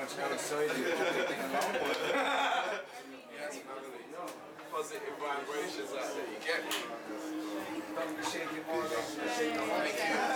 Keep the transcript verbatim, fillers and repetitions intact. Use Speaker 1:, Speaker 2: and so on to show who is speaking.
Speaker 1: trying to show you everything along with it.
Speaker 2: Yes, family. Positive vibrations out there. You get me?
Speaker 1: Don't be shaking more than shake the